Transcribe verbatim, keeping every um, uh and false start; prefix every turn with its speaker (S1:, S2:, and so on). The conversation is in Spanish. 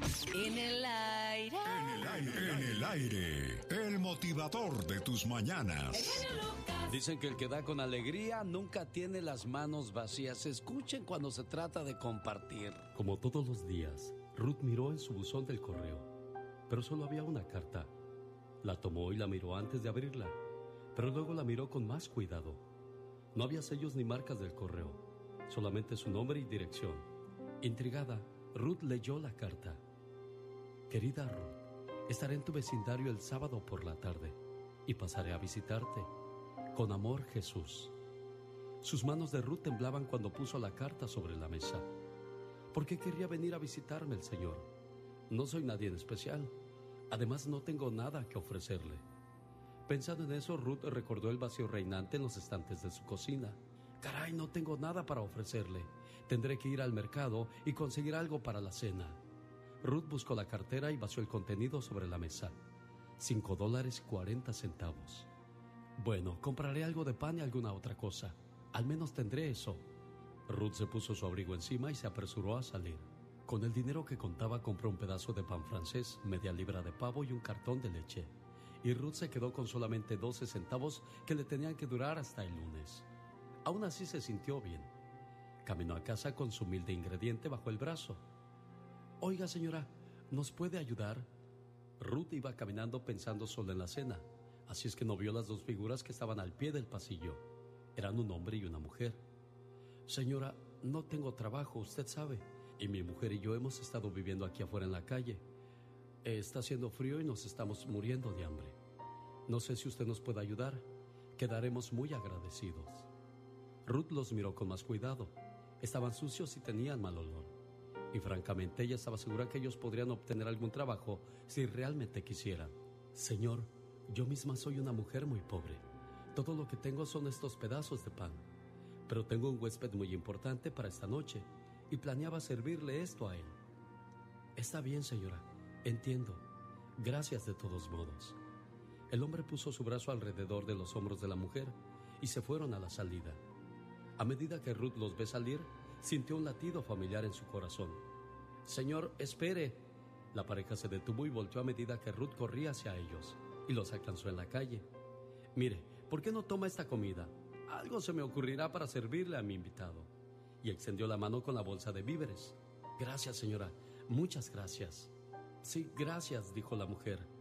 S1: En el aire.
S2: En el aire. En el aire. El motivador de tus mañanas.
S3: Dicen que el que da con alegría nunca tiene las manos vacías. Escuchen cuando se trata de compartir.
S4: Como todos los días, Ruth miró en su buzón del correo, pero solo había una carta. La tomó y la miró antes de abrirla, pero luego la miró con más cuidado. No había sellos ni marcas del correo, solamente su nombre y dirección. Intrigada, Ruth leyó la carta. Querida Ruth, estaré en tu vecindario el sábado por la tarde y pasaré a visitarte. Con amor, Jesús. Sus manos de Ruth temblaban cuando puso la carta sobre la mesa. ¿Por qué querría venir a visitarme el Señor? No soy nadie en especial. Además, no tengo nada que ofrecerle. Pensando en eso, Ruth recordó el vacío reinante en los estantes de su cocina. Caray, no tengo nada para ofrecerle. Tendré que ir al mercado y conseguir algo para la cena. Ruth buscó la cartera y vació el contenido sobre la mesa. Cinco dólares y cuarenta centavos. Bueno, compraré algo de pan y alguna otra cosa. Al menos tendré eso. Ruth se puso su abrigo encima y se apresuró a salir. Con el dinero que contaba compró un pedazo de pan francés, media libra de pavo y un cartón de leche. Y Ruth se quedó con solamente doce centavos que le tenían que durar hasta el lunes. Aún así se sintió bien. Caminó a casa con su humilde ingrediente bajo el brazo. Oiga, señora, ¿nos puede ayudar? Ruth iba caminando pensando solo en la cena. Así es que no vio las dos figuras que estaban al pie del pasillo. Eran un hombre y una mujer. Señora, no tengo trabajo, usted sabe, y mi mujer y yo hemos estado viviendo aquí afuera en la calle. Está haciendo frío y nos estamos muriendo de hambre. No sé si usted nos puede ayudar. Quedaremos muy agradecidos. Ruth los miró con más cuidado. Estaban sucios y tenían mal olor. Y francamente ella estaba segura que ellos podrían obtener algún trabajo si realmente quisieran. Señor, yo misma soy una mujer muy pobre. Todo lo que tengo son estos pedazos de pan. Pero tengo un huésped muy importante para esta noche y planeaba servirle esto a él. Está bien, señora. Entiendo. Gracias de todos modos. El hombre puso su brazo alrededor de los hombros de la mujer y se fueron a la salida. A medida que Ruth los ve salir, sintió un latido familiar en su corazón. Señor, espere. La pareja se detuvo y volteó a medida que Ruth corría hacia ellos y los alcanzó en la calle. Mire, ¿por qué no toma esta comida? Algo se me ocurrirá para servirle a mi invitado. Y extendió la mano con la bolsa de víveres. Gracias, señora. Muchas gracias. Sí, gracias, dijo la mujer.